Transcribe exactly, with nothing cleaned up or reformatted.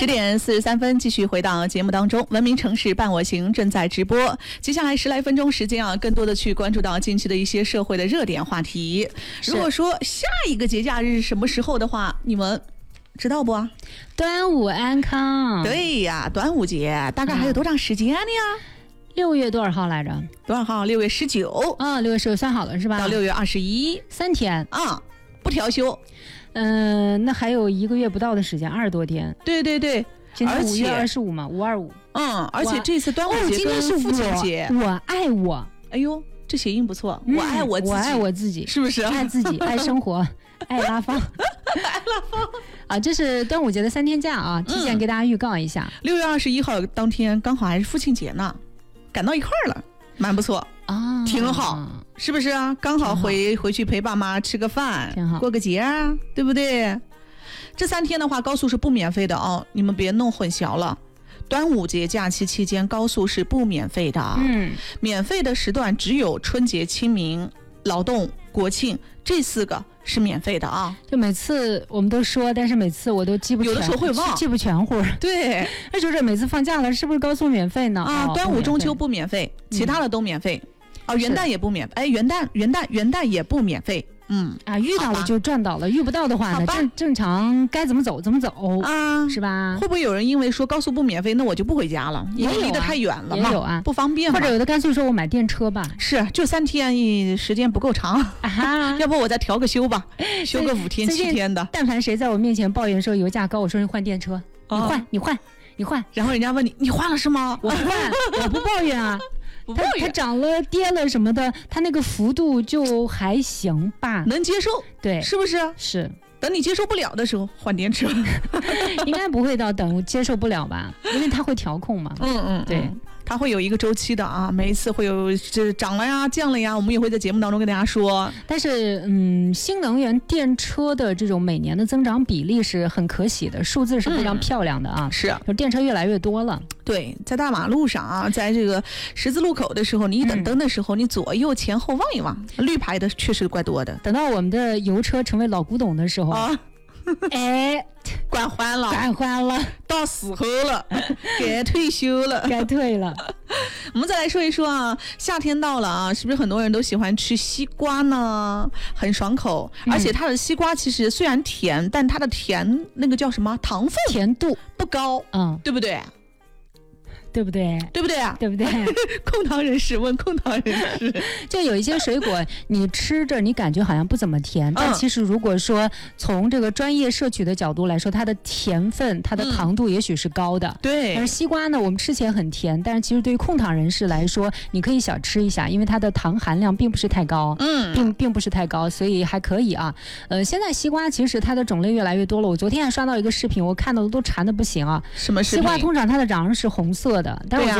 十点四十三分，继续回到节目当中。文明城市伴我行正在直播，接下来十来分钟时间啊，更多的去关注到近期的一些社会的热点话题。如果说下一个节假日是什么时候的话，你们知道不？ 端午安康。 对呀，端午节大概还有多长时间呢呀？ 六、嗯、月多少号来着？ 多少号？六月十九。 啊，六月十九算好了是吧？ 到六月二十一， 三天啊，不调休。 嗯、呃，那还有一个月不到的时间，二十多天。 对对对， 今天五月二十五嘛，五二五。 嗯，而且这次端午节跟父亲节， 哦、我爱我。 哎呦，这谐音不错。 嗯、 我爱我自己， 我爱我自己， 是不是？ 爱自己，爱生活，爱拉芳， 爱拉芳啊！这是端午节的三天假啊，提前给大家预告一下。 六、嗯、月二十一号当天刚好还是父亲节呢，赶到一块儿了，蛮不错啊， 挺好。是不是啊？刚好回回去陪爸妈吃个饭，过个节啊，对不对？这三天的话，高速是不免费的哦，你们别弄混淆了。端午节假期期间，高速是不免费的， 嗯， 免费的时段只有春节、清明、劳动、国庆这四个是免费的啊。 就每次我们都说，但是每次我都记不全， 有的时候会忘， 记不全乎。 对， 那就是每次放假了，是不是高速免费呢？ 啊， 哦、 端午、中秋不免费，嗯、其他的都免费。哦，元旦也不免，哎，元旦元旦元旦也不免费，嗯啊，遇到了就赚到了，遇不到的话呢，正正常该怎么走怎么走啊， 是吧？ 会不会有人因为说高速不免费，那我就不回家了，因为离得太远了嘛， 也有啊， 不方便嘛， 或者有的干脆说我买电车吧， 是，就三天时间不够长，啊、要不我再调个休吧，休个五天七天的。 但凡谁在我面前抱怨说油价高，我说你换电车，哦、你换你换你换， 然后人家问你你换了是吗？ 我换，我不抱怨啊。它它涨了跌了什么的，它那个幅度就还行吧， 能接受， 对， 是不是？ 是。 等你接受不了的时候换电车， 应该不会到等接受不了吧？因为它会调控嘛。 嗯嗯， 对， 它会有一个周期的啊，每一次会有这涨了呀、降了呀，我们也会在节目当中跟大家说。 但是，嗯，新能源电车的这种每年的增长比例是很可喜的，数字是非常漂亮的啊。 嗯、是， 就电车越来越多了。 对，在大马路上啊，在这个十字路口的时候，你一等灯的时候，嗯、你左右前后望一望，绿牌的确实怪多的。 等到我们的油车成为老古董的时候，啊、哎， 管欢了， 管欢了， 到时候了，该退休了， 该退了。 我们再来说一说啊，夏天到了啊，是不是很多人都喜欢吃西瓜呢？很爽口，嗯、而且它的西瓜其实虽然甜，但它的甜那个叫什么糖分甜度不高， 嗯， 对不对？ 对不对？ 对不对啊？ 对不对？ 控糖人士问控糖人士， 就有一些水果，你吃着你感觉好像不怎么甜，但其实如果说从这个专业摄取的角度来说，它的甜分、它的糖度也许是高的。 嗯、对。 而西瓜呢，我们吃起来很甜，但是其实对于控糖人士来说，你可以小吃一下，因为它的糖含量并不是太高， 嗯， 并并不是太高，所以还可以啊。呃，现在西瓜其实它的种类越来越多了。我昨天还刷到一个视频，我看到都馋的不行啊。 什么视频？ 西瓜通常它的瓤是红色的。但是我